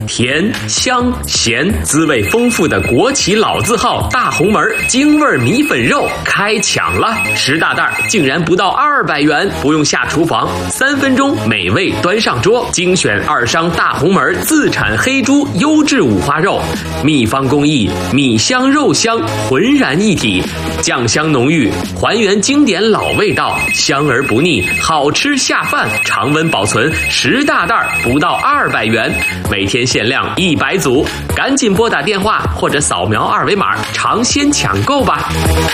甜、香、咸，滋味丰富的国企老字号大红门京味米粉肉开抢了，10大袋竟然不到200元，不用下厨房，3分钟美味端上桌。精选2商大红门自产黑猪优质五花肉，秘方工艺，米香肉香浑然一体，酱香浓郁，还原经典老味道，香而不腻，好吃下饭，常温保存，10大袋不到200元，每天限量100组，赶紧拨打电话或者扫描2维码尝鲜抢购吧。